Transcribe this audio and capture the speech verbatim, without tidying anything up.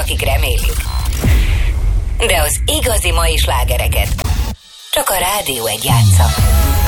akik remélik. De az igazi mai slágereket csak a Rádió egy játsza.